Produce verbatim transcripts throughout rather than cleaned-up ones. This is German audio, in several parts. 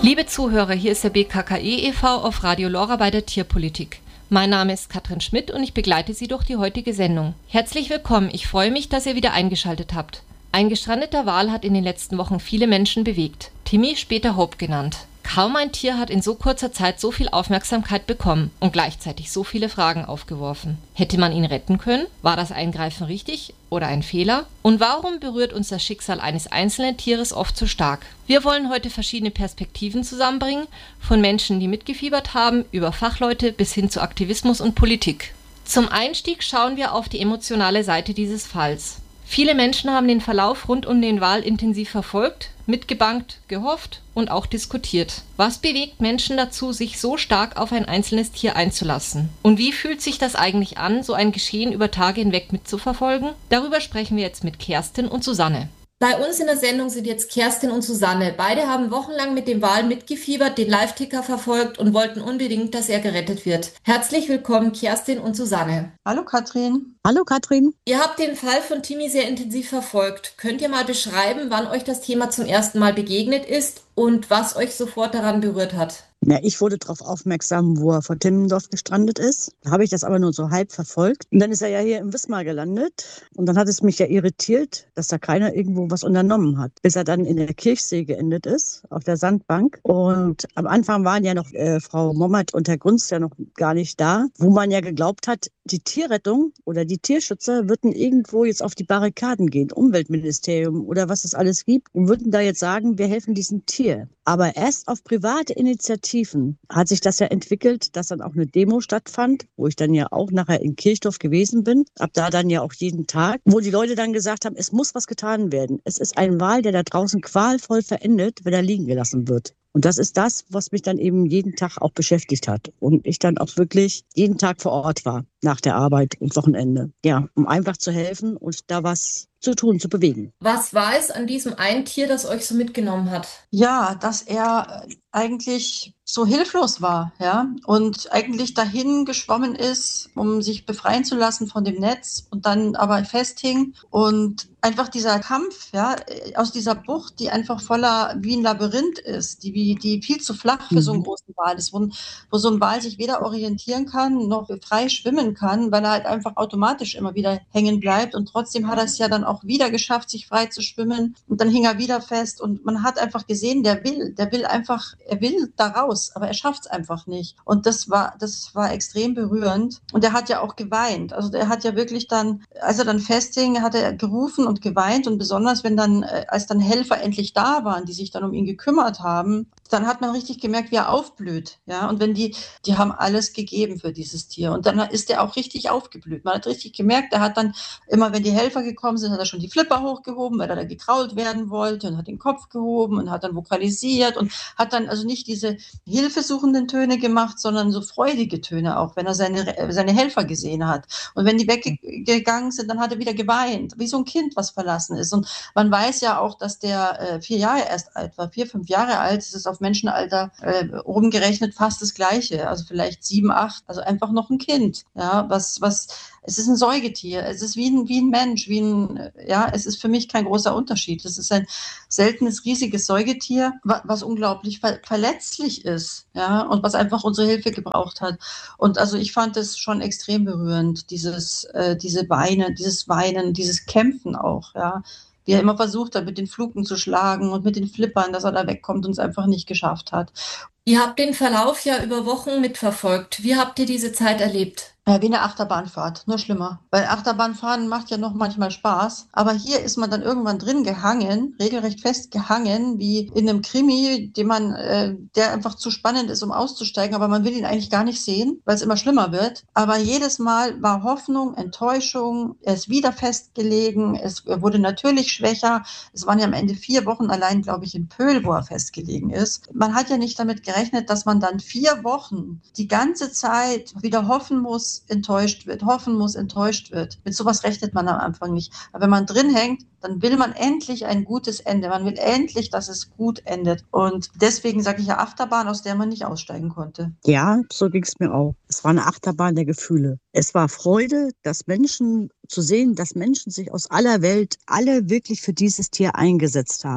Liebe Zuhörer, hier ist der B K K E e V auf Radio Lora bei der Tierpolitik. Mein Name ist Katrin Schmidt und ich begleite Sie durch die heutige Sendung. Herzlich willkommen, ich freue mich, dass ihr wieder eingeschaltet habt. Ein gestrandeter Wal hat in den letzten Wochen viele Menschen bewegt. Timmy, später Hope genannt. Kaum ein Tier hat in so kurzer Zeit so viel Aufmerksamkeit bekommen und gleichzeitig so viele Fragen aufgeworfen. Hätte man ihn retten können? War das Eingreifen richtig oder ein Fehler? Und warum berührt uns das Schicksal eines einzelnen Tieres oft so stark? Wir wollen heute verschiedene Perspektiven zusammenbringen, von Menschen, die mitgefiebert haben, über Fachleute bis hin zu Aktivismus und Politik. Zum Einstieg schauen wir auf die emotionale Seite dieses Falls. Viele Menschen haben den Verlauf rund um den Wal intensiv verfolgt, mitgebankt, gehofft und auch diskutiert. Was bewegt Menschen dazu, sich so stark auf ein einzelnes Tier einzulassen? Und wie fühlt sich das eigentlich an, so ein Geschehen über Tage hinweg mitzuverfolgen? Darüber sprechen wir jetzt mit Kerstin und Susanne. Bei uns in der Sendung sind jetzt Kerstin und Susanne. Beide haben wochenlang mit dem Wal mitgefiebert, den Live-Ticker verfolgt und wollten unbedingt, dass er gerettet wird. Herzlich willkommen, Kerstin und Susanne. Hallo Katrin. Hallo Katrin. Ihr habt den Fall von Timmy sehr intensiv verfolgt. Könnt ihr mal beschreiben, wann euch das Thema zum ersten Mal begegnet ist und was euch sofort daran berührt hat? Ja, ich wurde darauf aufmerksam, wo er vor Timmendorf gestrandet ist. Da habe ich das aber nur so halb verfolgt. Und dann ist er ja hier im Wismar gelandet. Und dann hat es mich ja irritiert, dass da keiner irgendwo was unternommen hat. Bis er dann in der Kirchsee geendet ist, auf der Sandbank. Und am Anfang waren ja noch äh, Frau Mommert und Herr Grunz ja noch gar nicht da, wo man ja geglaubt hat, die Tierrettung oder die Tierschützer würden irgendwo jetzt auf die Barrikaden gehen, Umweltministerium oder was es alles gibt, und würden da jetzt sagen, wir helfen diesem Tier. Aber erst auf private Initiativen hat sich das ja entwickelt, dass dann auch eine Demo stattfand, wo ich dann ja auch nachher in Kirchdorf gewesen bin, ab da dann ja auch jeden Tag, wo die Leute dann gesagt haben, es muss was getan werden. Es ist ein Wal, der da draußen qualvoll verendet, wenn er liegen gelassen wird. Und das ist das, was mich dann eben jeden Tag auch beschäftigt hat. Und ich dann auch wirklich jeden Tag vor Ort war, nach der Arbeit und Wochenende. Ja, um einfach zu helfen und da was zu tun, zu bewegen. Was war es an diesem einen Tier, das euch so mitgenommen hat? Ja, dass er eigentlich so hilflos war, ja, und eigentlich dahin geschwommen ist, um sich befreien zu lassen von dem Netz und dann aber festhing und einfach dieser Kampf, ja, aus dieser Bucht, die einfach voller, wie ein Labyrinth ist, die, die viel zu flach für so einen großen Wal ist, wo, wo so ein Wal sich weder orientieren kann, noch frei schwimmen kann, weil er halt einfach automatisch immer wieder hängen bleibt und trotzdem hat er es ja dann auch wieder geschafft, sich frei zu schwimmen und dann hing er wieder fest und man hat einfach gesehen, der will, der will einfach, er will da raus, aber er schafft es einfach nicht. Und das war, das war extrem berührend. Und er hat ja auch geweint. Also er hat ja wirklich dann, als er dann festhing, hat er gerufen und geweint. Und besonders, wenn dann, als dann Helfer endlich da waren, die sich dann um ihn gekümmert haben, dann hat man richtig gemerkt, wie er aufblüht. Ja, und wenn die, die haben alles gegeben für dieses Tier. Und dann ist er auch richtig aufgeblüht. Man hat richtig gemerkt, er hat dann immer, wenn die Helfer gekommen sind, hat er schon die Flipper hochgehoben, weil er da gekrault werden wollte und hat den Kopf gehoben und hat dann vokalisiert und hat dann also nicht diese hilfesuchenden Töne gemacht, sondern so freudige Töne auch, wenn er seine, seine Helfer gesehen hat. Und wenn die weggegangen sind, dann hat er wieder geweint, wie so ein Kind, was verlassen ist. Und man weiß ja auch, dass der äh, vier Jahre erst alt war, vier, fünf Jahre alt, das ist auf Menschenalter äh, oben gerechnet fast das Gleiche, also vielleicht sieben, acht, also einfach noch ein Kind, ja, was, was, es ist ein Säugetier, es ist wie ein, wie ein Mensch, wie ein, ja, es ist für mich kein großer Unterschied. Es ist ein seltenes, riesiges Säugetier, was, was unglaublich ver- verletzlich ist, ja, und was einfach unsere Hilfe gebraucht hat. Und also ich fand es schon extrem berührend, dieses, äh, diese Weinen, dieses Weinen, dieses Kämpfen auch, ja. Wie er immer versucht hat, mit den Fluken zu schlagen und mit den Flippern, dass er da wegkommt und es einfach nicht geschafft hat. Ihr habt den Verlauf ja über Wochen mitverfolgt. Wie habt ihr diese Zeit erlebt? Ja, wie eine Achterbahnfahrt, nur schlimmer. Weil Achterbahnfahren macht ja noch manchmal Spaß. Aber hier ist man dann irgendwann drin gehangen, regelrecht fest gehangen, wie in einem Krimi, den man, äh, der einfach zu spannend ist, um auszusteigen. Aber man will ihn eigentlich gar nicht sehen, weil es immer schlimmer wird. Aber jedes Mal war Hoffnung, Enttäuschung. Er ist wieder festgelegen. Es wurde natürlich schwächer. Es waren ja am Ende vier Wochen allein, glaube ich, in Pöhl, wo er festgelegen ist. Man hat ja nicht damit gerechnet, dass man dann vier Wochen die ganze Zeit wieder hoffen muss, enttäuscht wird, hoffen muss, enttäuscht wird. Mit sowas rechnet man am Anfang nicht. Aber wenn man drin hängt, dann will man endlich ein gutes Ende. Man will endlich, dass es gut endet. Und deswegen sage ich ja Achterbahn, aus der man nicht aussteigen konnte. Ja, so ging es mir auch. Es war eine Achterbahn der Gefühle. Es war Freude, dass Menschen zu sehen, dass Menschen sich aus aller Welt alle wirklich für dieses Tier eingesetzt haben.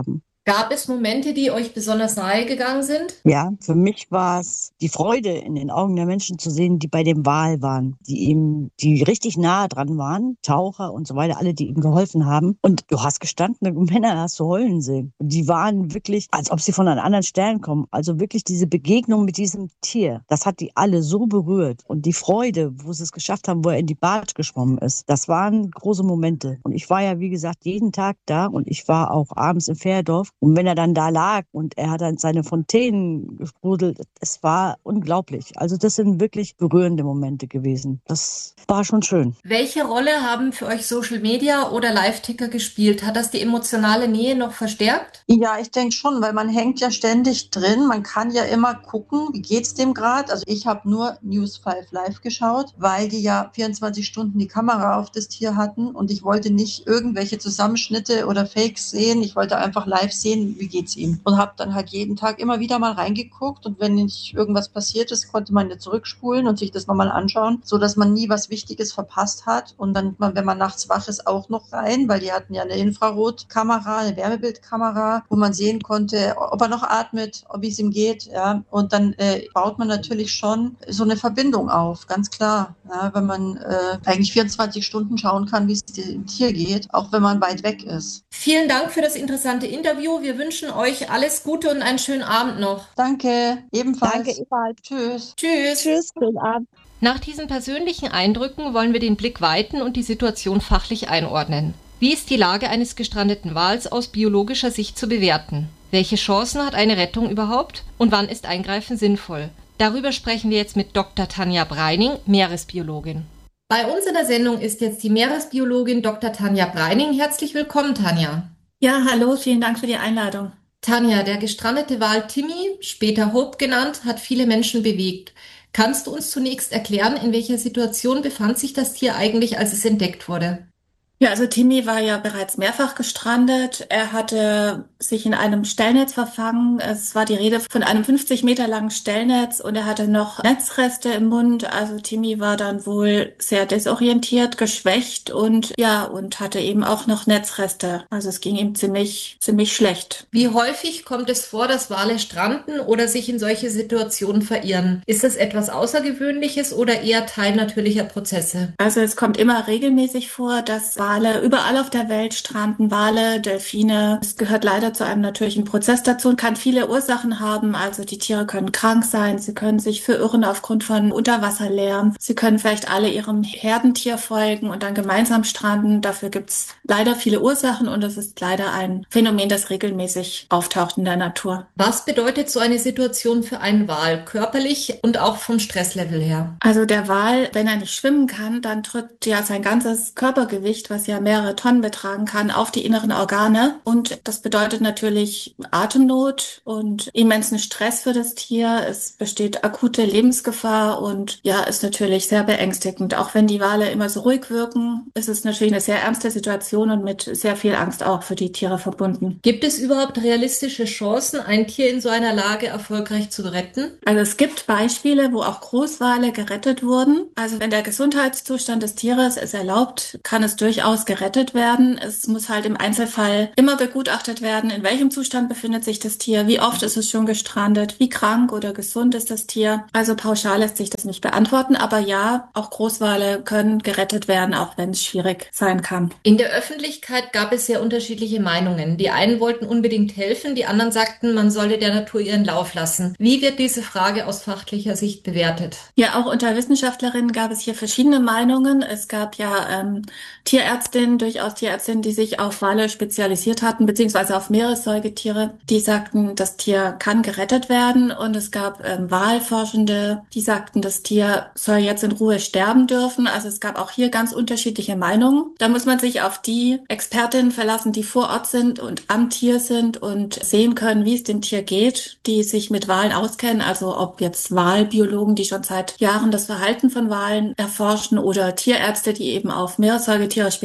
Gab es Momente, die euch besonders nahe gegangen sind? Ja, für mich war es die Freude in den Augen der Menschen zu sehen, die bei dem Wal waren, die ihm, die richtig nahe dran waren, Taucher und so weiter, alle, die ihm geholfen haben. Und du hast gestandene Männer, hast du heulen sehen. Und die waren wirklich, als ob sie von einem anderen Stern kommen. Also wirklich diese Begegnung mit diesem Tier, das hat die alle so berührt. Und die Freude, wo sie es geschafft haben, wo er in die Barge geschwommen ist, das waren große Momente. Und ich war ja, wie gesagt, jeden Tag da und ich war auch abends im Fährdorf. Und wenn er dann da lag und er hat dann seine Fontänen gesprudelt, es war unglaublich. Also das sind wirklich berührende Momente gewesen. Das war schon schön. Welche Rolle haben für euch Social Media oder Live-Ticker gespielt? Hat das die emotionale Nähe noch verstärkt? Ja, ich denke schon, weil man hängt ja ständig drin. Man kann ja immer gucken, wie geht's dem gerade. Also ich habe nur News fünf Live geschaut, weil die ja vierundzwanzig Stunden die Kamera auf das Tier hatten und ich wollte nicht irgendwelche Zusammenschnitte oder Fakes sehen. Ich wollte einfach live sehen, wie geht's ihm. Und habe dann halt jeden Tag immer wieder mal reingeguckt und wenn nicht irgendwas passiert ist, konnte man ja zurückspulen und sich das nochmal anschauen, so dass man nie was Wichtiges verpasst hat. Und dann, wenn man nachts wach ist, auch noch rein, weil die hatten ja eine Infrarotkamera, eine Wärmebildkamera, wo man sehen konnte, ob er noch atmet, wie es ihm geht. Ja. Und dann äh, baut man natürlich schon so eine Verbindung auf, ganz klar. Ja, wenn man äh, eigentlich vierundzwanzig Stunden schauen kann, wie es dem Tier geht, auch wenn man weit weg ist. Vielen Dank für das interessante Interview. Wir wünschen euch alles Gute und einen schönen Abend noch. Danke, ebenfalls. Danke, ebenfalls. Tschüss. Tschüss. Tschüss, schönen Abend. Nach diesen persönlichen Eindrücken wollen wir den Blick weiten und die Situation fachlich einordnen. Wie ist die Lage eines gestrandeten Wals aus biologischer Sicht zu bewerten? Welche Chancen hat eine Rettung überhaupt? Und wann ist Eingreifen sinnvoll? Darüber sprechen wir jetzt mit Doktor Tanja Breining, Meeresbiologin. Bei uns in der Sendung ist jetzt die Meeresbiologin Doktor Tanja Breining. Herzlich willkommen, Tanja. Ja, hallo, vielen Dank für die Einladung. Tanja, der gestrandete Wal Timmy, später Hope genannt, hat viele Menschen bewegt. Kannst du uns zunächst erklären, in welcher Situation befand sich das Tier eigentlich, als es entdeckt wurde? Ja, also Timmy war ja bereits mehrfach gestrandet. Er hatte sich in einem Stellnetz verfangen. Es war die Rede von einem fünfzig Meter langen Stellnetz und er hatte noch Netzreste im Mund. Also Timmy war dann wohl sehr desorientiert, geschwächt und ja, und hatte eben auch noch Netzreste. Also es ging ihm ziemlich, ziemlich schlecht. Wie häufig kommt es vor, dass Wale stranden oder sich in solche Situationen verirren? Ist das etwas Außergewöhnliches oder eher Teil natürlicher Prozesse? Also es kommt immer regelmäßig vor, dass Wale überall auf der Welt stranden, Wale, Delfine. Es gehört leider zu einem natürlichen Prozess dazu und kann viele Ursachen haben. Also die Tiere können krank sein, sie können sich verirren aufgrund von Unterwasserlärm. Sie können vielleicht alle ihrem Herdentier folgen und dann gemeinsam stranden. Dafür gibt es leider viele Ursachen und es ist leider ein Phänomen, das regelmäßig auftaucht in der Natur. Was bedeutet so eine Situation für einen Wal, körperlich und auch vom Stresslevel her? Also der Wal, wenn er nicht schwimmen kann, dann drückt ja sein ganzes Körpergewicht, was ja mehrere Tonnen betragen kann, auf die inneren Organe. Und das bedeutet natürlich Atemnot und immensen Stress für das Tier. Es besteht akute Lebensgefahr und ja, ist natürlich sehr beängstigend. Auch wenn die Wale immer so ruhig wirken, ist es natürlich eine sehr ernste Situation und mit sehr viel Angst auch für die Tiere verbunden. Gibt es überhaupt realistische Chancen, ein Tier in so einer Lage erfolgreich zu retten? Also es gibt Beispiele, wo auch Großwale gerettet wurden. Also wenn der Gesundheitszustand des Tieres es erlaubt, kann es durchaus gerettet werden. Es muss halt im Einzelfall immer begutachtet werden, in welchem Zustand befindet sich das Tier, wie oft ist es schon gestrandet, wie krank oder gesund ist das Tier. Also pauschal lässt sich das nicht beantworten, aber ja, auch Großwale können gerettet werden, auch wenn es schwierig sein kann. In der Öffentlichkeit gab es sehr unterschiedliche Meinungen. Die einen wollten unbedingt helfen, die anderen sagten, man solle der Natur ihren Lauf lassen. Wie wird diese Frage aus fachlicher Sicht bewertet? Ja, auch unter Wissenschaftlerinnen gab es hier verschiedene Meinungen. Es gab ja ähm, Tierärztinnen, durchaus Tierärztinnen, die sich auf Wale spezialisiert hatten, beziehungsweise auf Meeressäugetiere. Die sagten, das Tier kann gerettet werden. Und es gab ähm, Walforschende, die sagten, das Tier soll jetzt in Ruhe sterben dürfen. Also es gab auch hier ganz unterschiedliche Meinungen. Da muss man sich auf die Expertinnen verlassen, die vor Ort sind und am Tier sind und sehen können, wie es dem Tier geht, die sich mit Walen auskennen. Also ob jetzt Walbiologen, die schon seit Jahren das Verhalten von Walen erforschen oder Tierärzte, die eben auf Meeressäugetiere spezialisiert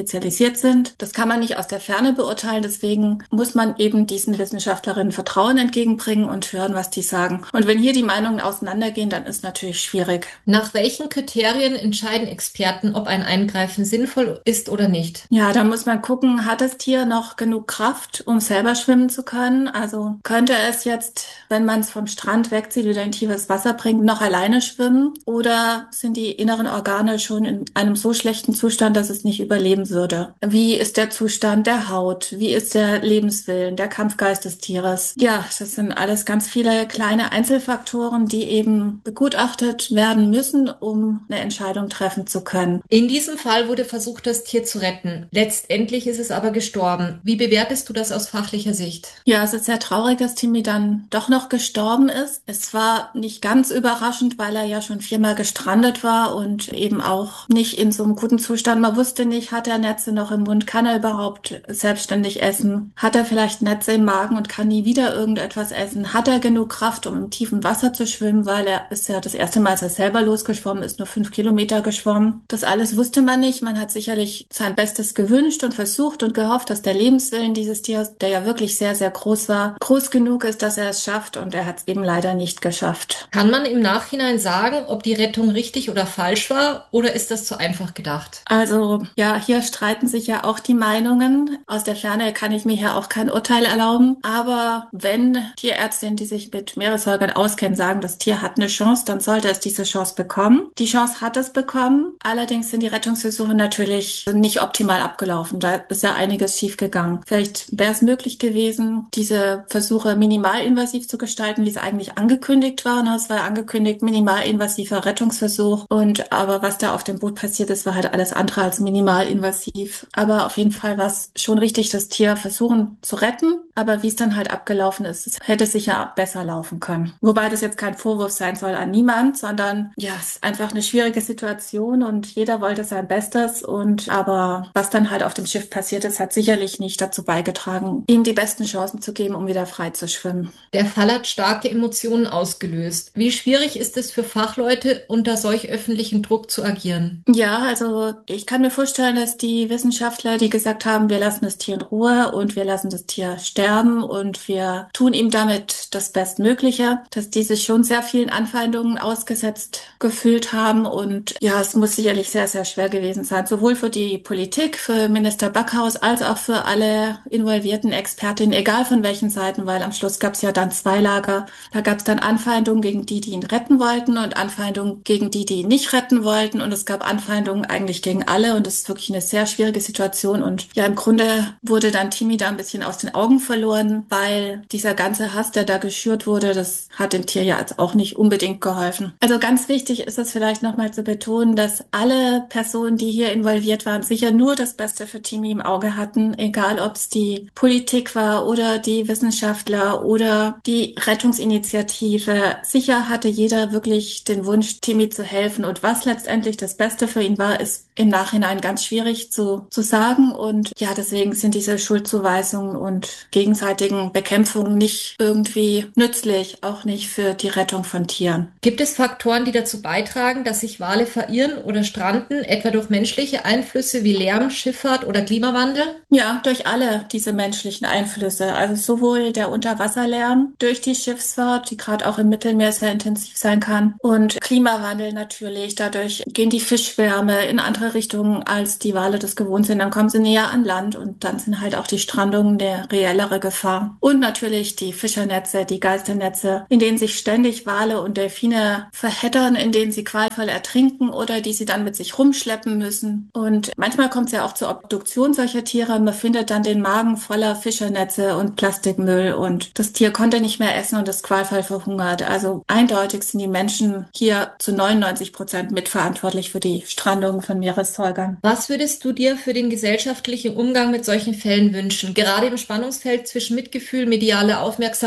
spezialisiert sind. Das kann man nicht aus der Ferne beurteilen, deswegen muss man eben diesen Wissenschaftlerinnen Vertrauen entgegenbringen und hören, was die sagen. Und wenn hier die Meinungen auseinandergehen, dann ist natürlich schwierig. Nach welchen Kriterien entscheiden Experten, ob ein Eingreifen sinnvoll ist oder nicht? Ja, da muss man gucken, hat das Tier noch genug Kraft, um selber schwimmen zu können? Also könnte es jetzt, wenn man es vom Strand wegzieht, wieder in tiefes Wasser bringt, noch alleine schwimmen? Oder sind die inneren Organe schon in einem so schlechten Zustand, dass es nicht überleben würde? Wie ist der Zustand der Haut? Wie ist der Lebenswillen, der Kampfgeist des Tieres? Ja, das sind alles ganz viele kleine Einzelfaktoren, die eben begutachtet werden müssen, um eine Entscheidung treffen zu können. In diesem Fall wurde versucht, das Tier zu retten. Letztendlich ist es aber gestorben. Wie bewertest du das aus fachlicher Sicht? Ja, es ist sehr traurig, dass Timmy dann doch noch gestorben ist. Es war nicht ganz überraschend, weil er ja schon viermal gestrandet war und eben auch nicht in so einem guten Zustand. Man wusste nicht, hat er Netze noch im Mund? Kann er überhaupt selbstständig essen? Hat er vielleicht Netze im Magen und kann nie wieder irgendetwas essen? Hat er genug Kraft, um im tiefen Wasser zu schwimmen? Weil er ist ja das erste Mal, als er selber losgeschwommen ist, nur fünf Kilometer geschwommen. Das alles wusste man nicht. Man hat sicherlich sein Bestes gewünscht und versucht und gehofft, dass der Lebenswillen dieses Tiers, der ja wirklich sehr, sehr groß war, groß genug ist, dass er es schafft, und er hat es eben leider nicht geschafft. Kann man im Nachhinein sagen, ob die Rettung richtig oder falsch war, oder ist das zu einfach gedacht? Also ja, hier streiten sich ja auch die Meinungen. Aus der Ferne kann ich mir hier auch kein Urteil erlauben. Aber wenn Tierärztinnen, die sich mit Meeressäugern auskennen, sagen, das Tier hat eine Chance, dann sollte es diese Chance bekommen. Die Chance hat es bekommen. Allerdings sind die Rettungsversuche natürlich nicht optimal abgelaufen. Da ist ja einiges schiefgegangen. Vielleicht wäre es möglich gewesen, diese Versuche minimalinvasiv zu gestalten, wie es eigentlich angekündigt war. Es war angekündigt, minimalinvasiver Rettungsversuch. Und aber was da auf dem Boot passiert ist, war halt alles andere als minimalinvasiv. Aber auf jeden Fall war es schon richtig, das Tier versuchen zu retten. Aber wie es dann halt abgelaufen ist, es hätte sicher besser laufen können. Wobei das jetzt kein Vorwurf sein soll an niemand, sondern ja, es ist einfach eine schwierige Situation und jeder wollte sein Bestes. Und aber was dann halt auf dem Schiff passiert ist, hat sicherlich nicht dazu beigetragen, ihm die besten Chancen zu geben, um wieder frei zu schwimmen. Der Fall hat starke Emotionen ausgelöst. Wie schwierig ist es für Fachleute, unter solch öffentlichem Druck zu agieren? Ja, also ich kann mir vorstellen, dass die Wissenschaftler, die gesagt haben, wir lassen das Tier in Ruhe und wir lassen das Tier sterben und wir tun ihm damit das Bestmögliche, dass die sich schon sehr vielen Anfeindungen ausgesetzt gefühlt haben. Und ja, es muss sicherlich sehr, sehr schwer gewesen sein, sowohl für die Politik, für Minister Backhaus, als auch für alle involvierten Expertinnen, egal von welchen Seiten, weil am Schluss gab es ja dann zwei Lager. Da gab es dann Anfeindungen gegen die, die ihn retten wollten, und Anfeindungen gegen die, die ihn nicht retten wollten. Und es gab Anfeindungen eigentlich gegen alle. Und das ist wirklich eine sehr schwierige Situation. Und ja, im Grunde wurde dann Timmy da ein bisschen aus den Augen verloren, weil dieser ganze Hass, der da geschürt wurde, das hat dem Tier ja jetzt auch nicht unbedingt geholfen. Also ganz wichtig ist es vielleicht nochmal zu betonen, dass alle Personen, die hier involviert waren, sicher nur das Beste für Timmy im Auge hatten, egal ob es die Politik war oder die Wissenschaftler oder die Rettungsinitiative. Sicher hatte jeder wirklich den Wunsch, Timmy zu helfen, und was letztendlich das Beste für ihn war, ist im Nachhinein ganz schwierig zu, zu sagen. Und ja, deswegen sind diese Schuldzuweisungen und gegenseitigen Bekämpfungen nicht irgendwie nützlich, auch nicht für die Rettung von Tieren. Gibt es Faktoren, die dazu beitragen, dass sich Wale verirren oder stranden, etwa durch menschliche Einflüsse wie Lärm, Schifffahrt oder Klimawandel? Ja, durch alle diese menschlichen Einflüsse. Also sowohl der Unterwasserlärm durch die Schiffsfahrt, die gerade auch im Mittelmeer sehr intensiv sein kann, und Klimawandel natürlich. Dadurch gehen die Fischschwärme in andere Richtungen, als die Wale das gewohnt sind. Dann kommen sie näher an Land und dann sind halt auch die Strandungen der reellere Gefahr. Und natürlich die Fischernetze, die Geisternetze, in denen sich ständig Wale und Delfine verheddern, in denen sie qualvoll ertrinken oder die sie dann mit sich rumschleppen müssen. Und manchmal kommt es ja auch zur Obduktion solcher Tiere. Man findet dann den Magen voller Fischernetze und Plastikmüll und das Tier konnte nicht mehr essen und ist qualvoll verhungert. Also eindeutig sind die Menschen hier zu neunundneunzig Prozent mitverantwortlich für die Strandung von Meeressäugern. Was würdest du dir für den gesellschaftlichen Umgang mit solchen Fällen wünschen, gerade im Spannungsfeld zwischen Mitgefühl, medialer Aufmerksamkeit und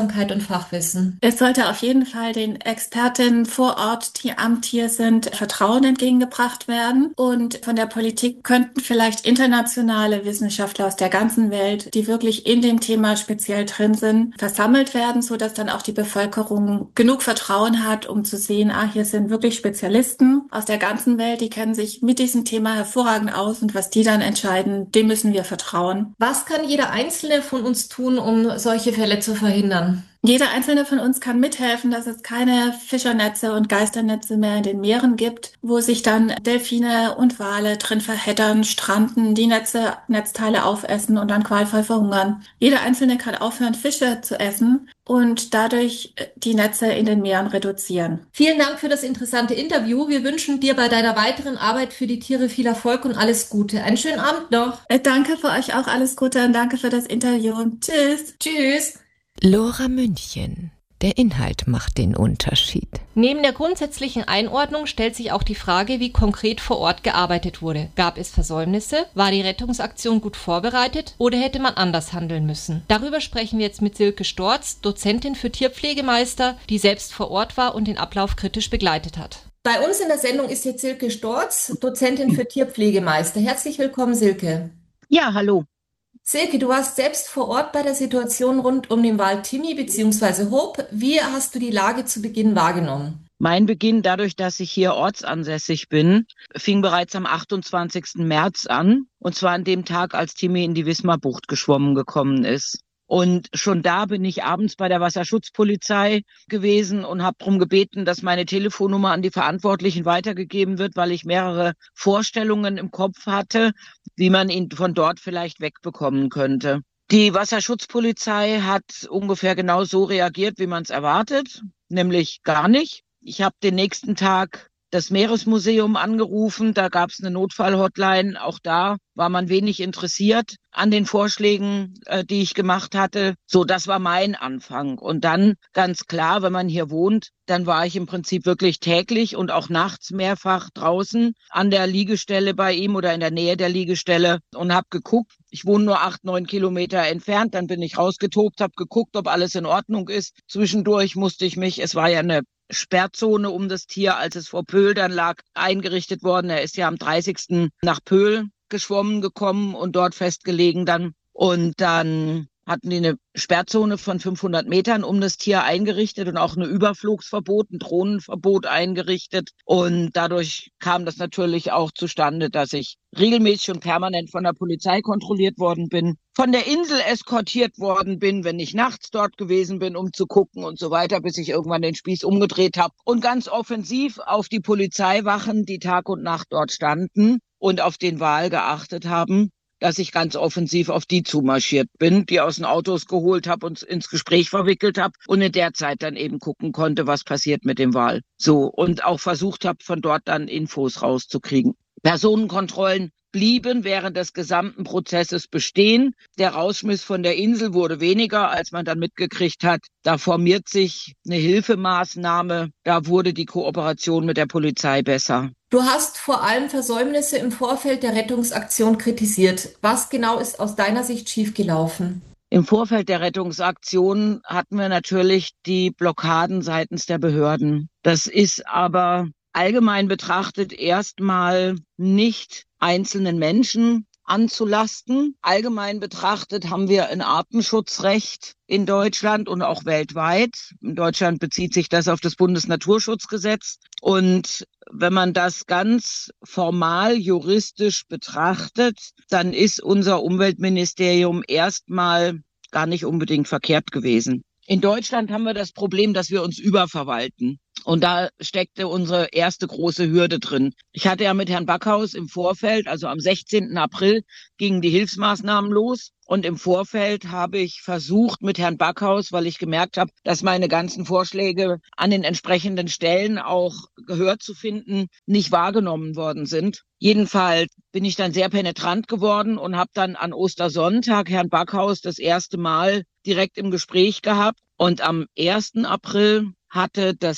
Fachwissen? Es sollte auf jeden Fall den Expertinnen vor Ort, die am Tier sind, Vertrauen entgegengebracht werden. Und von der Politik könnten vielleicht internationale Wissenschaftler aus der ganzen Welt, die wirklich in dem Thema speziell drin sind, versammelt werden, sodass dann auch die Bevölkerung genug Vertrauen hat, um zu sehen, ah, hier sind wirklich Spezialisten aus der ganzen Welt, die kennen sich mit diesem Thema hervorragend aus und was die dann entscheiden, dem müssen wir vertrauen. Was kann jeder Einzelne von uns tun, um solche Fälle zu verhindern? Jeder Einzelne von uns kann mithelfen, dass es keine Fischernetze und Geisternetze mehr in den Meeren gibt, wo sich dann Delfine und Wale drin verheddern, stranden, die Netze, Netzteile aufessen und dann qualvoll verhungern. Jeder Einzelne kann aufhören, Fische zu essen und dadurch die Netze in den Meeren reduzieren. Vielen Dank für das interessante Interview. Wir wünschen dir bei deiner weiteren Arbeit für die Tiere viel Erfolg und alles Gute. Einen schönen Abend noch. Danke für euch auch, alles Gute und danke für das Interview. Tschüss. Tschüss. Lora München. Der Inhalt macht den Unterschied. Neben der grundsätzlichen Einordnung stellt sich auch die Frage, wie konkret vor Ort gearbeitet wurde. Gab es Versäumnisse? War die Rettungsaktion gut vorbereitet? Oder hätte man anders handeln müssen? Darüber sprechen wir jetzt mit Silke Storz, Dozentin für Tierpflegemeister, die selbst vor Ort war und den Ablauf kritisch begleitet hat. Bei uns in der Sendung ist jetzt Silke Storz, Dozentin für Tierpflegemeister. Herzlich willkommen, Silke. Ja, hallo. Silke, du warst selbst vor Ort bei der Situation rund um den Wal Timmy bzw. Hope. Wie hast du die Lage zu Beginn wahrgenommen? Mein Beginn, dadurch, dass ich hier ortsansässig bin, fing bereits am achtundzwanzigsten März an. Und zwar an dem Tag, als Timmy in die Wismarbucht geschwommen gekommen ist. Und schon da bin ich abends bei der Wasserschutzpolizei gewesen und habe darum gebeten, dass meine Telefonnummer an die Verantwortlichen weitergegeben wird, weil ich mehrere Vorstellungen im Kopf hatte, wie man ihn von dort vielleicht wegbekommen könnte. Die Wasserschutzpolizei hat ungefähr genau so reagiert, wie man es erwartet, nämlich gar nicht. Ich habe den nächsten Tag das Meeresmuseum angerufen, da gab es eine Notfall-Hotline, auch da war man wenig interessiert an den Vorschlägen, äh, die ich gemacht hatte. So, das war mein Anfang. Und dann ganz klar, wenn man hier wohnt, dann war ich im Prinzip wirklich täglich und auch nachts mehrfach draußen an der Liegestelle bei ihm oder in der Nähe der Liegestelle und habe geguckt. Ich wohne nur acht, neun Kilometer entfernt, dann bin ich rausgetobt, habe geguckt, ob alles in Ordnung ist. Zwischendurch musste ich mich, es war ja eine Sperrzone um das Tier, als es vor Pöhl dann lag, eingerichtet worden. Er ist ja am dreißigsten nach Pöhl geschwommen gekommen und dort festgelegen dann. Und dann hatten die eine Sperrzone von fünfhundert Metern um das Tier eingerichtet und auch ein Überflugsverbot, ein Drohnenverbot eingerichtet. Und dadurch kam das natürlich auch zustande, dass ich regelmäßig und permanent von der Polizei kontrolliert worden bin, von der Insel eskortiert worden bin, wenn ich nachts dort gewesen bin, um zu gucken und so weiter, bis ich irgendwann den Spieß umgedreht habe und ganz offensiv auf die Polizeiwachen, die Tag und Nacht dort standen und auf den Wal geachtet haben, dass ich ganz offensiv auf die zumarschiert bin, die aus den Autos geholt habe und ins Gespräch verwickelt habe und in der Zeit dann eben gucken konnte, was passiert mit dem Wal. So, und auch versucht habe, von dort dann Infos rauszukriegen. Personenkontrollen blieben während des gesamten Prozesses bestehen. Der Rausschmiss von der Insel wurde weniger, als man dann mitgekriegt hat. Da formiert sich eine Hilfemaßnahme. Da wurde die Kooperation mit der Polizei besser. Du hast vor allem Versäumnisse im Vorfeld der Rettungsaktion kritisiert. Was genau ist aus deiner Sicht schiefgelaufen? Im Vorfeld der Rettungsaktion hatten wir natürlich die Blockaden seitens der Behörden. Das ist aber allgemein betrachtet erstmal nicht einzelnen Menschen anzulasten. Allgemein betrachtet haben wir ein Artenschutzrecht in Deutschland und auch weltweit. In Deutschland bezieht sich das auf das Bundesnaturschutzgesetz. Und wenn man das ganz formal juristisch betrachtet, dann ist unser Umweltministerium erstmal gar nicht unbedingt verkehrt gewesen. In Deutschland haben wir das Problem, dass wir uns überverwalten. Und da steckte unsere erste große Hürde drin. Ich hatte ja mit Herrn Backhaus im Vorfeld, also am sechzehnten April, gingen die Hilfsmaßnahmen los. Und im Vorfeld habe ich versucht mit Herrn Backhaus, weil ich gemerkt habe, dass meine ganzen Vorschläge an den entsprechenden Stellen auch Gehör zu finden, nicht wahrgenommen worden sind. Jedenfalls bin ich dann sehr penetrant geworden und habe dann an Ostersonntag Herrn Backhaus das erste Mal direkt im Gespräch gehabt. Und am ersten April hatte das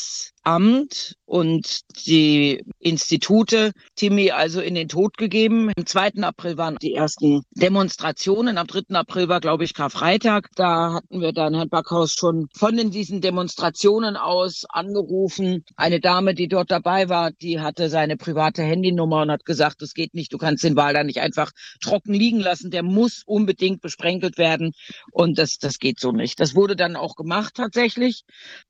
Amt und die Institute Timmy also in den Tod gegeben. Am zweiten April waren die ersten Demonstrationen. Am dritten April war, glaube ich, Karfreitag. Da hatten wir dann Herrn Backhaus schon von diesen Demonstrationen aus angerufen. Eine Dame, die dort dabei war, die hatte seine private Handynummer und hat gesagt, das geht nicht, du kannst den Wal da nicht einfach trocken liegen lassen. Der muss unbedingt besprenkelt werden und das, das geht so nicht. Das wurde dann auch gemacht tatsächlich.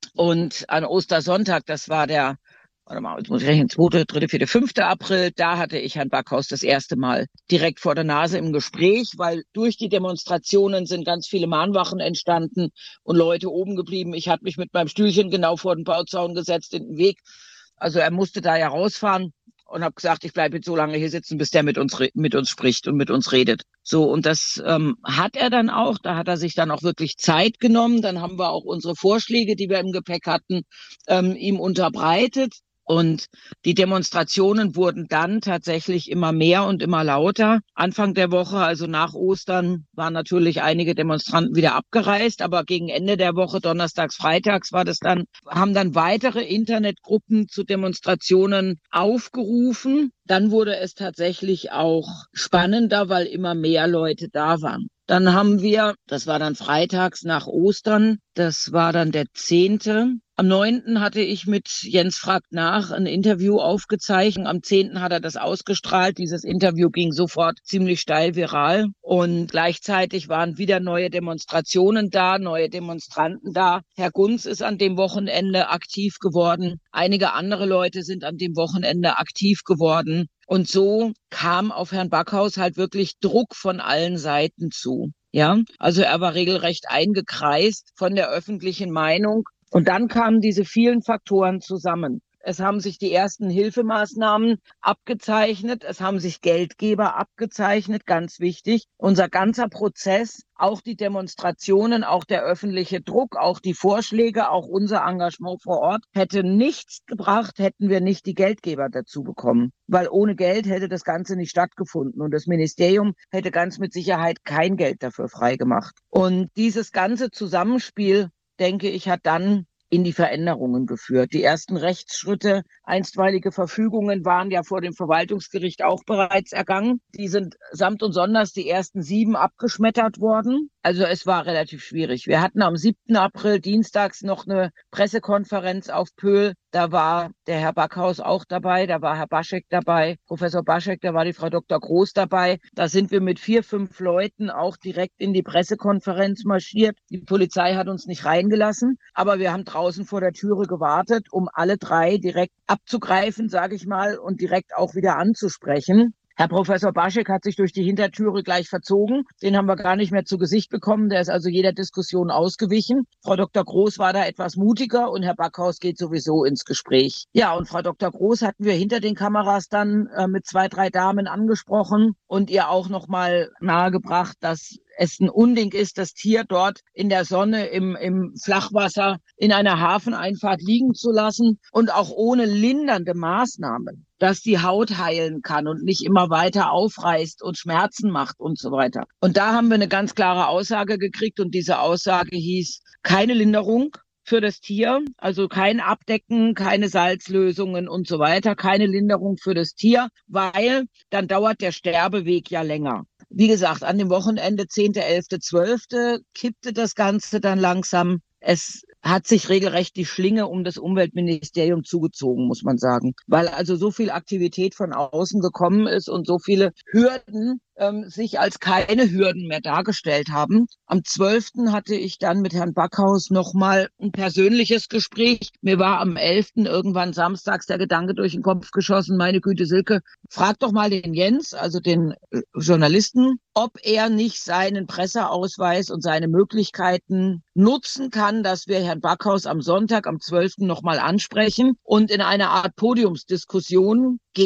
Und an Ostersonntag, das war der, warte mal, jetzt muss ich rechnen, zweite, dritte, vierte, fünfte April, da hatte ich Herrn Backhaus das erste Mal direkt vor der Nase im Gespräch, weil durch die Demonstrationen sind ganz viele Mahnwachen entstanden und Leute oben geblieben. Ich hatte mich mit meinem Stühlchen genau vor den Bauzaun gesetzt in den Weg. Also er musste da ja rausfahren und habe gesagt, ich bleibe jetzt so lange hier sitzen, bis der mit uns mit uns spricht und mit uns redet. So, und das ähm, hat er dann auch. Da hat er sich dann auch wirklich Zeit genommen. Dann haben wir auch unsere Vorschläge, die wir im Gepäck hatten, ähm, ihm unterbreitet. Und die Demonstrationen wurden dann tatsächlich immer mehr und immer lauter. Anfang der Woche, also nach Ostern, waren natürlich einige Demonstranten wieder abgereist. Aber gegen Ende der Woche, donnerstags, freitags, war das dann, haben dann weitere Internetgruppen zu Demonstrationen aufgerufen. Dann wurde es tatsächlich auch spannender, weil immer mehr Leute da waren. Dann haben wir, das war dann freitags nach Ostern, das war dann der zehnte. Am neunten hatte ich mit Jens fragt nach ein Interview aufgezeichnet. Am zehnten hat er das ausgestrahlt. Dieses Interview ging sofort ziemlich steil viral. Und gleichzeitig waren wieder neue Demonstrationen da, neue Demonstranten da. Herr Gunz ist an dem Wochenende aktiv geworden. Einige andere Leute sind an dem Wochenende aktiv geworden. Und so kam auf Herrn Backhaus halt wirklich Druck von allen Seiten zu. Ja, also er war regelrecht eingekreist von der öffentlichen Meinung. Und dann kamen diese vielen Faktoren zusammen. Es haben sich die ersten Hilfemaßnahmen abgezeichnet. Es haben sich Geldgeber abgezeichnet, ganz wichtig. Unser ganzer Prozess, auch die Demonstrationen, auch der öffentliche Druck, auch die Vorschläge, auch unser Engagement vor Ort hätte nichts gebracht, hätten wir nicht die Geldgeber dazu bekommen. Weil ohne Geld hätte das Ganze nicht stattgefunden. Und das Ministerium hätte ganz mit Sicherheit kein Geld dafür freigemacht. Und dieses ganze Zusammenspiel, denke ich, hat dann in die Veränderungen geführt. Die ersten Rechtsschritte, einstweilige Verfügungen waren ja vor dem Verwaltungsgericht auch bereits ergangen. Die sind samt und sonders die ersten sieben abgeschmettert worden. Also es war relativ schwierig. Wir hatten am siebten April dienstags noch eine Pressekonferenz auf Pöhl. Da war der Herr Backhaus auch dabei, da war Herr Baschek dabei, Professor Baschek, da war die Frau Doktor Groß dabei. Da sind wir mit vier, fünf Leuten auch direkt in die Pressekonferenz marschiert. Die Polizei hat uns nicht reingelassen, aber wir haben draußen vor der Türe gewartet, um alle drei direkt abzugreifen, sage ich mal, und direkt auch wieder anzusprechen. Herr Professor Baschek hat sich durch die Hintertüre gleich verzogen. Den haben wir gar nicht mehr zu Gesicht bekommen. Der ist also jeder Diskussion ausgewichen. Frau Doktor Groß war da etwas mutiger und Herr Backhaus geht sowieso ins Gespräch. Ja, und Frau Doktor Groß hatten wir hinter den Kameras dann äh, mit zwei, drei Damen angesprochen und ihr auch nochmal nahegebracht, dass es ein Unding ist, das Tier dort in der Sonne, im, im Flachwasser, in einer Hafeneinfahrt liegen zu lassen und auch ohne lindernde Maßnahmen, dass die Haut heilen kann und nicht immer weiter aufreißt und Schmerzen macht und so weiter. Und da haben wir eine ganz klare Aussage gekriegt und diese Aussage hieß, keine Linderung für das Tier, also kein Abdecken, keine Salzlösungen und so weiter, keine Linderung für das Tier, weil dann dauert der Sterbeweg ja länger. Wie gesagt, an dem Wochenende zehnten, elften, zwölften kippte das Ganze dann langsam. Es hat sich regelrecht die Schlinge um das Umweltministerium zugezogen, muss man sagen, weil also so viel Aktivität von außen gekommen ist und so viele Hürden ähm, sich als keine Hürden mehr dargestellt haben. Am zwölften hatte ich dann mit Herrn Backhaus nochmal ein persönliches Gespräch. Mir war am elften irgendwann samstags der Gedanke durch den Kopf geschossen, meine Güte Silke, frag doch mal den Jens, also den äh, Journalisten, ob er nicht seinen Presseausweis und seine Möglichkeiten nutzen kann, dass wir Herrn Backhaus am Sonntag, am zwölften nochmal ansprechen und in eine Art Podiumsdiskussion gehen,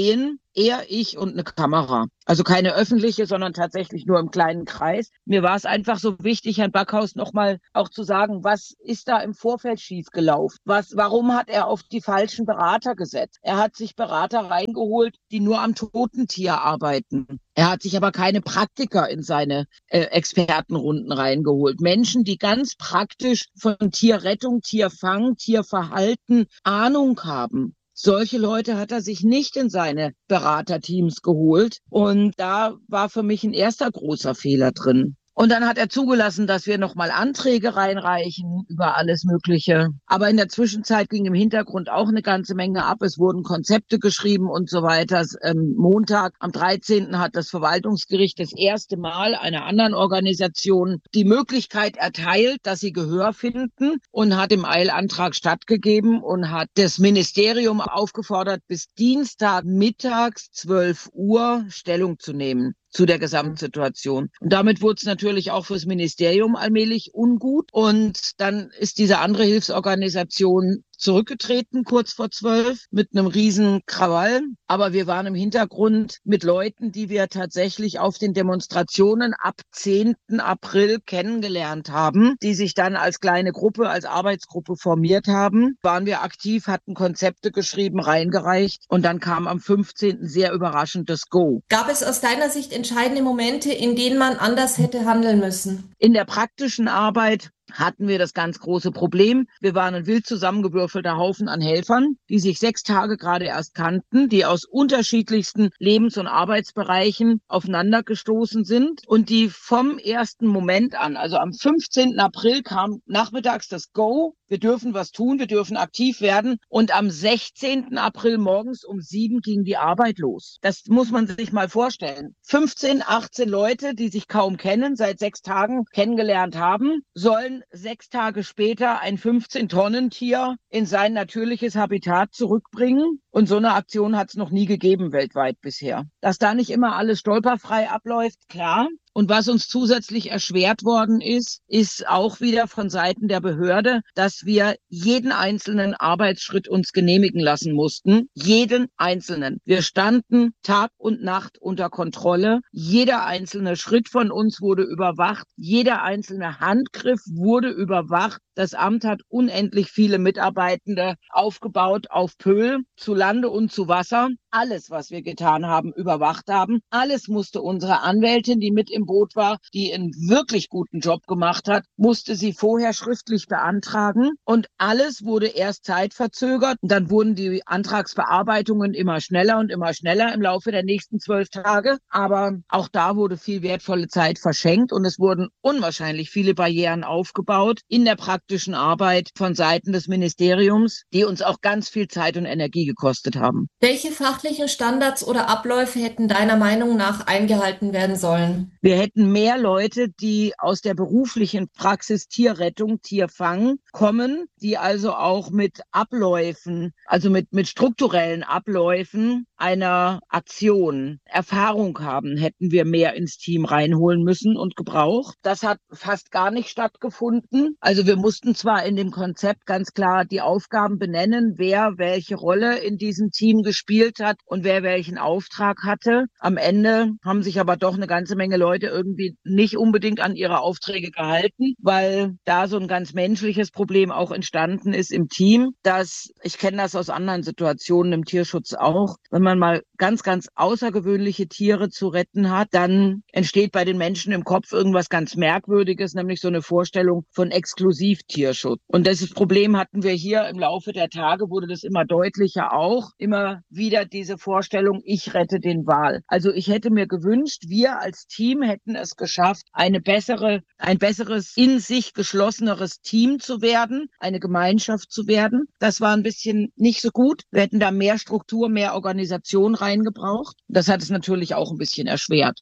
er, ich und eine Kamera. Also keine öffentliche, sondern tatsächlich nur im kleinen Kreis. Mir war es einfach so wichtig, Herrn Backhaus nochmal auch zu sagen, was ist da im Vorfeld schiefgelaufen? Was, warum hat er auf die falschen Berater gesetzt? Er hat sich Berater reingeholt, die nur am toten Tier arbeiten. Er hat sich aber keine Praktiker in seine äh, Expertenrunden reingeholt. Menschen, die ganz praktisch von Tierrettung, Tierfang, Tierverhalten Ahnung haben. Solche Leute hat er sich nicht in seine Beraterteams geholt. Und da war für mich ein erster großer Fehler drin. Und dann hat er zugelassen, dass wir nochmal Anträge reinreichen über alles Mögliche. Aber in der Zwischenzeit ging im Hintergrund auch eine ganze Menge ab. Es wurden Konzepte geschrieben und so weiter. Ähm, Montag, am dreizehnten hat das Verwaltungsgericht das erste Mal einer anderen Organisation die Möglichkeit erteilt, dass sie Gehör finden und hat dem Eilantrag stattgegeben und hat das Ministerium aufgefordert, bis Dienstag mittags zwölf Uhr Stellung zu nehmen zu der Gesamtsituation. Und damit wurde es natürlich auch fürs Ministerium allmählich ungut. Und dann ist diese andere Hilfsorganisation zurückgetreten, kurz vor zwölf, mit einem riesen Krawall. Aber wir waren im Hintergrund mit Leuten, die wir tatsächlich auf den Demonstrationen ab zehnten April kennengelernt haben, die sich dann als kleine Gruppe, als Arbeitsgruppe formiert haben. Waren wir aktiv, hatten Konzepte geschrieben, reingereicht und dann kam am fünfzehnten sehr überraschend das Go. Gab es aus deiner Sicht entscheidende Momente, in denen man anders hätte handeln müssen? In der praktischen Arbeit hatten wir das ganz große Problem. Wir waren ein wild zusammengewürfelter Haufen an Helfern, die sich sechs Tage gerade erst kannten, die aus unterschiedlichsten Lebens- und Arbeitsbereichen aufeinander gestoßen sind und die vom ersten Moment an, also am fünfzehnten April kam nachmittags das Go, wir dürfen was tun, wir dürfen aktiv werden und am sechzehnten April morgens um sieben ging die Arbeit los. Das muss man sich mal vorstellen. fünfzehn, achtzehn Leute, die sich kaum kennen, seit sechs Tagen kennengelernt haben, sollen sechs Tage später ein fünfzehn-Tonnen-Tier in sein natürliches Habitat zurückbringen. Und so eine Aktion hat es noch nie gegeben weltweit bisher. Dass da nicht immer alles stolperfrei abläuft, klar. Und was uns zusätzlich erschwert worden ist, ist auch wieder von Seiten der Behörde, dass wir jeden einzelnen Arbeitsschritt uns genehmigen lassen mussten. Jeden einzelnen. Wir standen Tag und Nacht unter Kontrolle. Jeder einzelne Schritt von uns wurde überwacht. Jeder einzelne Handgriff wurde überwacht. Das Amt hat unendlich viele Mitarbeitende aufgebaut auf Pöhl, zu Lande und zu Wasser. Alles, was wir getan haben, überwacht haben. Alles musste unsere Anwältin, die mit im Boot war, die einen wirklich guten Job gemacht hat, musste sie vorher schriftlich beantragen. Und alles wurde erst zeitverzögert. Und dann wurden die Antragsbearbeitungen immer schneller und immer schneller im Laufe der nächsten zwölf Tage. Aber auch da wurde viel wertvolle Zeit verschenkt und es wurden unwahrscheinlich viele Barrieren aufgebaut in der praktischen Arbeit von Seiten des Ministeriums, die uns auch ganz viel Zeit und Energie gekostet haben. Welche fachlichen Standards oder Abläufe hätten deiner Meinung nach eingehalten werden sollen? Wir hätten mehr Leute, die aus der beruflichen Praxis Tierrettung, Tierfang kommen, die also auch mit Abläufen, also mit, mit strukturellen Abläufen einer Aktion Erfahrung haben, hätten wir mehr ins Team reinholen müssen und gebraucht. Das hat fast gar nicht stattgefunden. Also wir mussten zwar in dem Konzept ganz klar die Aufgaben benennen, wer welche Rolle in diesem Team gespielt hat und wer welchen Auftrag hatte. Am Ende haben sich aber doch eine ganze Menge Leute irgendwie nicht unbedingt an ihre Aufträge gehalten, weil da so ein ganz menschliches Problem auch entstanden ist im Team, dass, ich kenne das aus anderen Situationen im Tierschutz auch, wenn man mal ganz, ganz außergewöhnliche Tiere zu retten hat, dann entsteht bei den Menschen im Kopf irgendwas ganz Merkwürdiges, nämlich so eine Vorstellung von Exklusivtierschutz. Und das Problem hatten wir hier im Laufe der Tage, wurde das immer deutlicher auch, immer wieder diese Vorstellung, ich rette den Wal. Also ich hätte mir gewünscht, wir als Team hätten es geschafft, eine bessere, ein besseres, in sich geschlosseneres Team zu werden, eine Gemeinschaft zu werden. Das war ein bisschen nicht so gut. Wir hätten da mehr Struktur, mehr Organisation reingebraucht. Das hat es natürlich auch ein bisschen erschwert.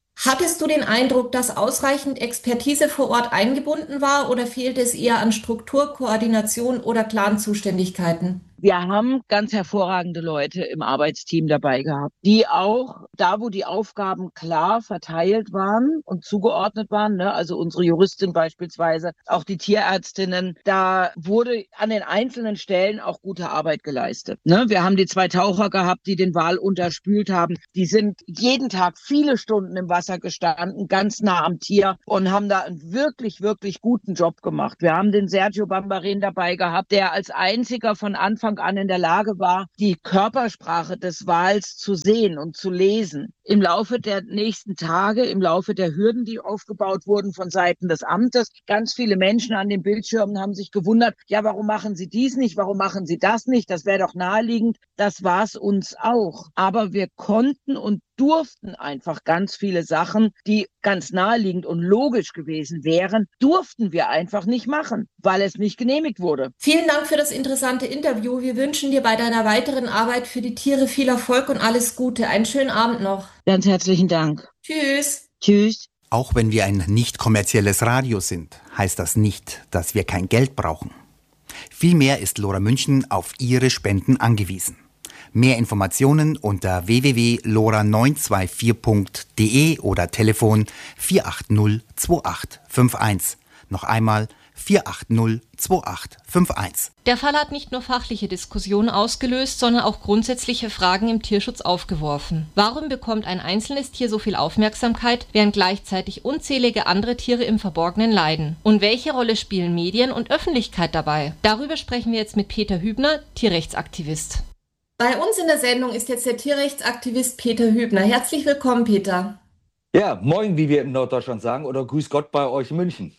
Hattest du den Eindruck, dass ausreichend Expertise vor Ort eingebunden war oder fehlte es eher an Struktur, Koordination oder klaren Zuständigkeiten? Wir haben ganz hervorragende Leute im Arbeitsteam dabei gehabt, die auch da, wo die Aufgaben klar verteilt waren und zugeordnet waren, ne, also unsere Juristin beispielsweise, auch die Tierärztinnen, da wurde an den einzelnen Stellen auch gute Arbeit geleistet. Ne? Wir haben die zwei Taucher gehabt, die den Wal unterspült haben. Die sind jeden Tag viele Stunden im Wasser gestanden, ganz nah am Tier und haben da einen wirklich, wirklich guten Job gemacht. Wir haben den Sergio Bambarin dabei gehabt, der als einziger von Anfang an in der Lage war, die Körpersprache des Wals zu sehen und zu lesen. Im Laufe der nächsten Tage, im Laufe der Hürden, die aufgebaut wurden von Seiten des Amtes, ganz viele Menschen an den Bildschirmen haben sich gewundert, ja, warum machen Sie dies nicht, warum machen Sie das nicht, das wäre doch naheliegend. Das war es uns auch. Aber wir konnten und durften einfach ganz viele Sachen, die ganz naheliegend und logisch gewesen wären, durften wir einfach nicht machen, weil es nicht genehmigt wurde. Vielen Dank für das interessante Interview. Wir wünschen dir bei deiner weiteren Arbeit für die Tiere viel Erfolg und alles Gute. Einen schönen Abend noch. Ganz herzlichen Dank. Tschüss. Tschüss. Auch wenn wir ein nicht kommerzielles Radio sind, heißt das nicht, dass wir kein Geld brauchen. Vielmehr ist Lora München auf Ihre Spenden angewiesen. Mehr Informationen unter w w w punkt lora neun zwei vier punkt d e oder Telefon vier acht null zwei acht fünf eins. Noch einmal vier acht null zwei acht fünf eins. Der Fall hat nicht nur fachliche Diskussionen ausgelöst, sondern auch grundsätzliche Fragen im Tierschutz aufgeworfen. Warum bekommt ein einzelnes Tier so viel Aufmerksamkeit, während gleichzeitig unzählige andere Tiere im Verborgenen leiden? Und welche Rolle spielen Medien und Öffentlichkeit dabei? Darüber sprechen wir jetzt mit Peter Hübner, Tierrechtsaktivist. Bei uns in der Sendung ist jetzt der Tierrechtsaktivist Peter Hübner. Herzlich willkommen, Peter. Ja, moin, wie wir in Norddeutschland sagen, oder grüß Gott bei euch in München.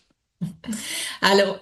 Hallo.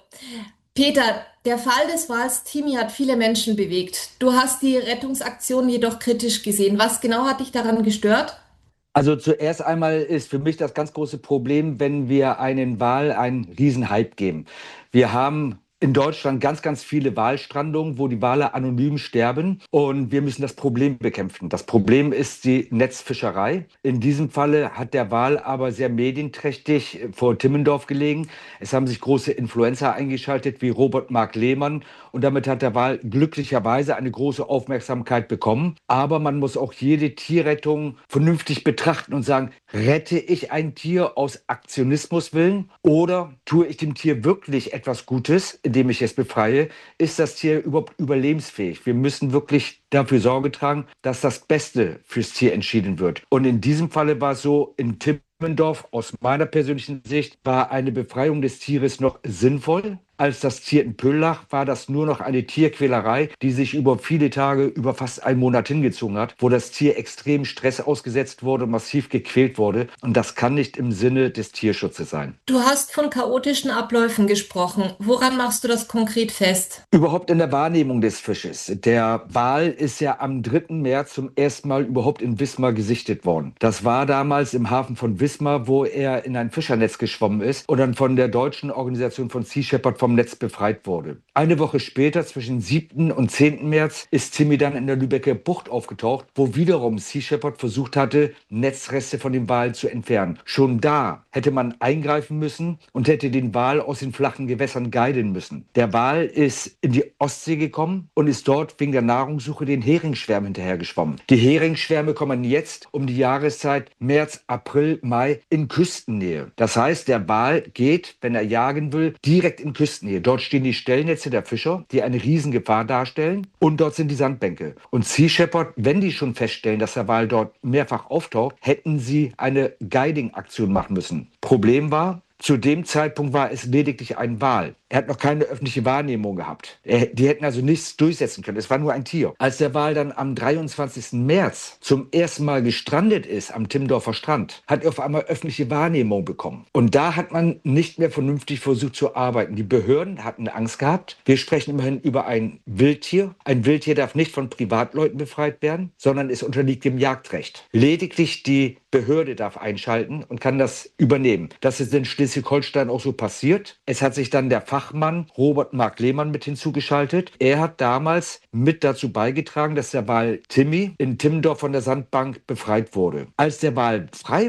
Peter, der Fall des Wals Timmy hat viele Menschen bewegt. Du hast die Rettungsaktion jedoch kritisch gesehen. Was genau hat dich daran gestört? Also zuerst einmal ist für mich das ganz große Problem, wenn wir einen Wal einen Riesenhype geben. Wir haben in Deutschland ganz, ganz viele Walstrandungen, wo die Wale anonym sterben, und wir müssen das Problem bekämpfen. Das Problem ist die Netzfischerei. In diesem Falle hat der Wal aber sehr medienträchtig vor Timmendorf gelegen. Es haben sich große Influencer eingeschaltet wie Robert Mark Lehmann, und damit hat der Wal glücklicherweise eine große Aufmerksamkeit bekommen. Aber man muss auch jede Tierrettung vernünftig betrachten und sagen, rette ich ein Tier aus Aktionismus willen oder tue ich dem Tier wirklich etwas Gutes, indem ich es befreie? Ist das Tier überhaupt überlebensfähig? Wir müssen wirklich dafür Sorge tragen, dass das Beste fürs Tier entschieden wird. Und in diesem Falle war es so, in Timmendorf, aus meiner persönlichen Sicht, war eine Befreiung des Tieres noch sinnvoll. Als das Tier in Pöhl lag, war das nur noch eine Tierquälerei, die sich über viele Tage, über fast einen Monat hingezogen hat, wo das Tier extrem Stress ausgesetzt wurde, massiv gequält wurde. Und das kann nicht im Sinne des Tierschutzes sein. Du hast von chaotischen Abläufen gesprochen. Woran machst du das konkret fest? Überhaupt in der Wahrnehmung des Fisches. Der Wal ist ja am dritten März zum ersten Mal überhaupt in Wismar gesichtet worden. Das war damals im Hafen von Wismar, wo er in ein Fischernetz geschwommen ist und dann von der deutschen Organisation von Sea Shepherd vom Netz befreit wurde. Eine Woche später, zwischen siebten und zehnten März, ist Timmy dann in der Lübecker Bucht aufgetaucht, wo wiederum Sea Shepherd versucht hatte, Netzreste von dem Wal zu entfernen. Schon da hätte man eingreifen müssen und hätte den Wal aus den flachen Gewässern guiden müssen. Der Wal ist in die Ostsee gekommen und ist dort wegen der Nahrungssuche den Heringsschwärmen hinterhergeschwommen. Die Heringsschwärme kommen jetzt um die Jahreszeit März, April, Mai in Küstennähe. Das heißt, der Wal geht, wenn er jagen will, direkt in Küstennähe. Dort stehen die Stellnetze der Fischer, die eine Riesengefahr darstellen, und dort sind die Sandbänke. Und Sea Shepherd, wenn die schon feststellen, dass der Wal dort mehrfach auftaucht, hätten sie eine Guiding-Aktion machen müssen. Problem war, zu dem Zeitpunkt war es lediglich ein Wal. Er hat noch keine öffentliche Wahrnehmung gehabt. Er, die hätten also nichts durchsetzen können. Es war nur ein Tier. Als der Wal dann am dreiundzwanzigsten März zum ersten Mal gestrandet ist am Timmendorfer Strand, hat er auf einmal öffentliche Wahrnehmung bekommen. Und da hat man nicht mehr vernünftig versucht zu arbeiten. Die Behörden hatten Angst gehabt. Wir sprechen immerhin über ein Wildtier. Ein Wildtier darf nicht von Privatleuten befreit werden, sondern es unterliegt dem Jagdrecht. Lediglich die Behörde darf einschalten und kann das übernehmen. Das ist in Schleswig-Holstein auch so passiert. Es hat sich dann der Fachmann Robert Mark Lehmann mit hinzugeschaltet. Er hat damals mit dazu beigetragen, dass der Wal Timmy in Timmendorf von der Sandbank befreit wurde. Als der Wal frei war,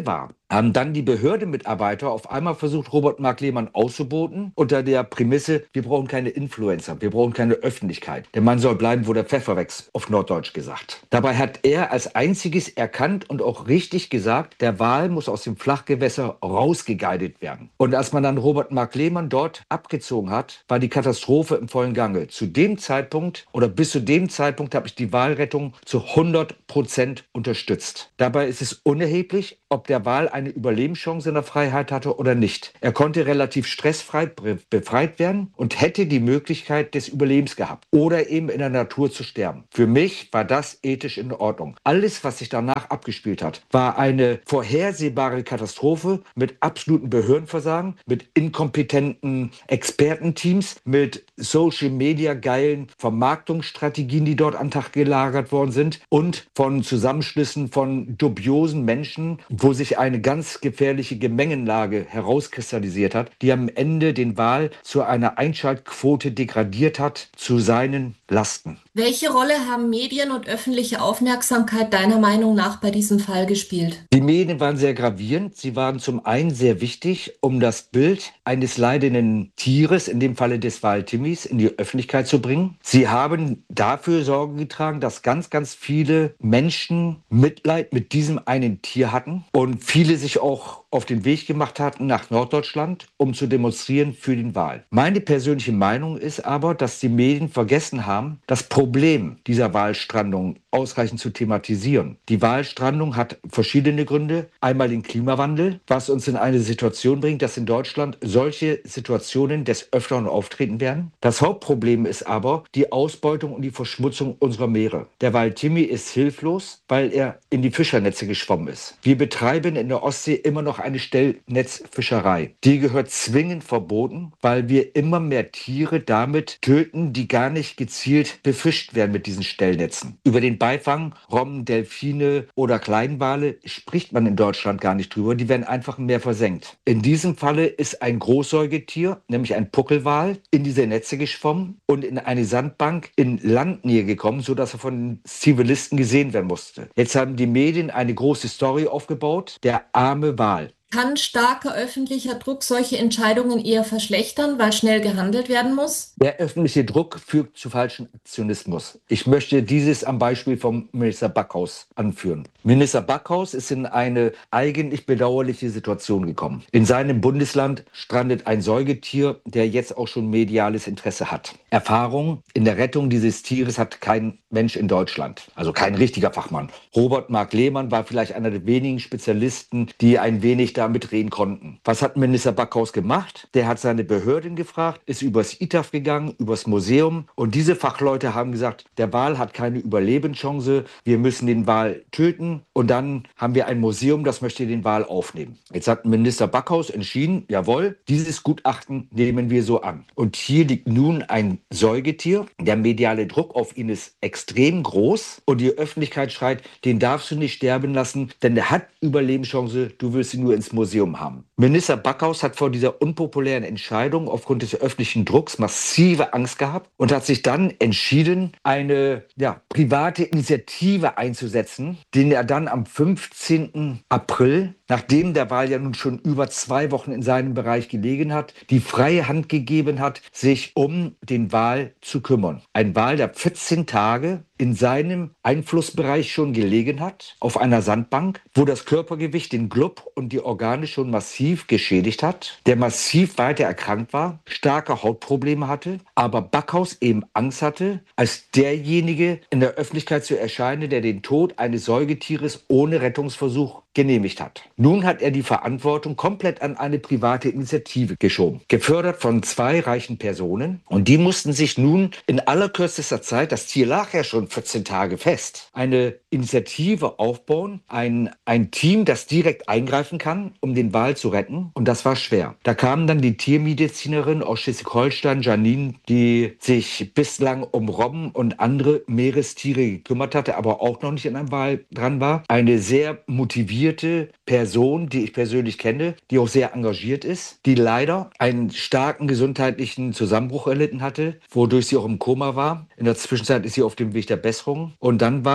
haben dann die Behördenmitarbeiter auf einmal versucht, Robert Mark Lehmann auszuboten unter der Prämisse, wir brauchen keine Influencer, wir brauchen keine Öffentlichkeit. Der Mann soll bleiben, wo der Pfeffer wächst, auf Norddeutsch gesagt. Dabei hat er als einziges erkannt und auch richtig gesagt, der Wal muss aus dem Flachgewässer rausgeguidet werden. Und als man dann Robert Mark Lehmann dort abgezogen hat, war die Katastrophe im vollen Gange. Zu dem Zeitpunkt oder bis zu dem Zeitpunkt habe ich die Walrettung zu hundert Prozent unterstützt. Dabei ist es unerheblich, ob der Wal eine Überlebenschance in der Freiheit hatte oder nicht. Er konnte relativ stressfrei befreit werden und hätte die Möglichkeit des Überlebens gehabt oder eben in der Natur zu sterben. Für mich war das ethisch in Ordnung. Alles, was sich danach abgespielt hat, war eine vorhersehbare Katastrophe mit absolutem Behördenversagen, mit inkompetenten Expertenteams, mit Social-Media-geilen Vermarktungsstrategien, die dort an den Tag gelagert worden sind und von Zusammenschlüssen von dubiosen Menschen, wo sich eine ganz gefährliche Gemengenlage herauskristallisiert hat, die am Ende den Wal zu einer Einschaltquote degradiert hat, zu seinen Lasten. Welche Rolle haben Medien und öffentliche Aufmerksamkeit deiner Meinung nach bei diesem Fall gespielt? Die Medien waren sehr gravierend. Sie waren zum einen sehr wichtig, um das Bild eines leidenden Tieres, in dem Falle des Waltimmis, in die Öffentlichkeit zu bringen. Sie haben dafür Sorge getragen, dass ganz, ganz viele Menschen Mitleid mit diesem einen Tier hatten und viele sich auch auf den Weg gemacht hatten nach Norddeutschland, um zu demonstrieren für den Wal. Meine persönliche Meinung ist aber, dass die Medien vergessen haben, das Problem dieser Walstrandung ausreichend zu thematisieren. Die Walstrandung hat verschiedene Gründe. Einmal den Klimawandel, was uns in eine Situation bringt, dass in Deutschland solche Situationen des Öfteren auftreten werden. Das Hauptproblem ist aber die Ausbeutung und die Verschmutzung unserer Meere. Der Waltimmi ist hilflos, weil er in die Fischernetze geschwommen ist. Wir betreiben in der Ostsee immer noch eine Stellnetzfischerei. Die gehört zwingend verboten, weil wir immer mehr Tiere damit töten, die gar nicht gezielt befischt werden mit diesen Stellnetzen. Über den Beifang, Robben, Delfine oder Kleinwale spricht man in Deutschland gar nicht drüber. Die werden einfach im Meer versenkt. In diesem Falle ist ein Großsäugetier, nämlich ein Puckelwal, in diese Netze geschwommen und in eine Sandbank in Landnähe gekommen, sodass er von den Zivilisten gesehen werden musste. Jetzt haben die Medien eine große Story aufgebaut. Der arme Wal. Kann starker öffentlicher Druck solche Entscheidungen eher verschlechtern, weil schnell gehandelt werden muss? Der öffentliche Druck führt zu falschem Aktionismus. Ich möchte dieses am Beispiel vom Minister Backhaus anführen. Minister Backhaus ist in eine eigentlich bedauerliche Situation gekommen. In seinem Bundesland strandet ein Säugetier, der jetzt auch schon mediales Interesse hat. Erfahrung in der Rettung dieses Tieres hat kein Mensch in Deutschland, also kein richtiger Fachmann. Robert Mark Lehmann war vielleicht einer der wenigen Spezialisten, die ein wenig da mitreden konnten. Was hat Minister Backhaus gemacht? Der hat seine Behörden gefragt, ist übers I T A F gegangen, übers Museum und diese Fachleute haben gesagt, der Wal hat keine Überlebenschance, wir müssen den Wal töten und dann haben wir ein Museum, das möchte den Wal aufnehmen. Jetzt hat Minister Backhaus entschieden, jawohl, dieses Gutachten nehmen wir so an. Und hier liegt nun ein Säugetier, der mediale Druck auf ihn ist extrem groß und die Öffentlichkeit schreit, den darfst du nicht sterben lassen, denn der hat Überlebenschance, du willst ihn nur ins Museum haben. Minister Backhaus hat vor dieser unpopulären Entscheidung aufgrund des öffentlichen Drucks massive Angst gehabt und hat sich dann entschieden, eine ja, private Initiative einzusetzen, den er dann am fünfzehnten April, nachdem der Wal ja nun schon über zwei Wochen in seinem Bereich gelegen hat, die freie Hand gegeben hat, sich um den Wal zu kümmern. Ein Wal, der vierzehn Tage in seinem Einflussbereich schon gelegen hat, auf einer Sandbank, wo das Körpergewicht den Glub und die Organe schon massiv geschädigt hat, der massiv weiter erkrankt war, starke Hautprobleme hatte, aber Backhaus eben Angst hatte, als derjenige in der Öffentlichkeit zu erscheinen, der den Tod eines Säugetieres ohne Rettungsversuch genehmigt hat. Nun hat er die Verantwortung komplett an eine private Initiative geschoben, gefördert von zwei reichen Personen und die mussten sich nun in allerkürzester Zeit, das Tier lag ja schon vierzehn Tage fest, eine Initiative aufbauen, ein, ein Team, das direkt eingreifen kann, um den Wal zu retten und das war schwer. Da kamen dann die Tiermedizinerin aus Schleswig-Holstein, Janine, die sich bislang um Robben und andere Meerestiere gekümmert hatte, aber auch noch nicht an einem Wal dran war. Eine sehr motivierte Person, die ich persönlich kenne, die auch sehr engagiert ist, die leider einen starken gesundheitlichen Zusammenbruch erlitten hatte, wodurch sie auch im Koma war. In der Zwischenzeit ist sie auf dem Weg der Besserung. Und dann war das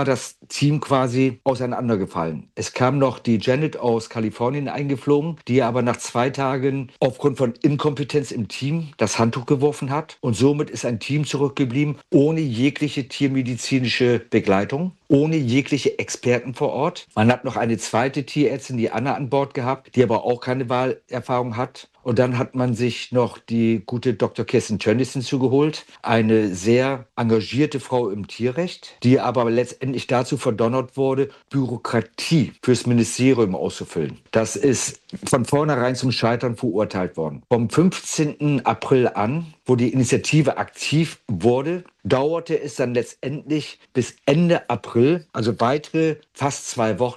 Team quasi auseinandergefallen. Es kam noch die Janet aus Kalifornien eingeflogen, die aber nach zwei Tagen aufgrund von Inkompetenz im Team das Handtuch geworfen hat. Und somit ist ein Team zurückgeblieben, ohne jegliche tiermedizinische Begleitung, ohne jegliche Experten vor Ort. Man hat noch eine zweite Tierärztin, die Anna, an Bord gehabt, die aber auch keine Wahlerfahrung hat. Und dann hat man sich noch die gute Doktor Kirsten Tönnissen zugeholt, eine sehr engagierte Frau im Tierrecht, die aber letztendlich dazu verdonnert wurde, Bürokratie fürs Ministerium auszufüllen. Das ist von vornherein zum Scheitern verurteilt worden. Vom fünfzehnten April an, wo die Initiative aktiv wurde, dauerte es dann letztendlich bis Ende April, also weitere fast zwei Wochen,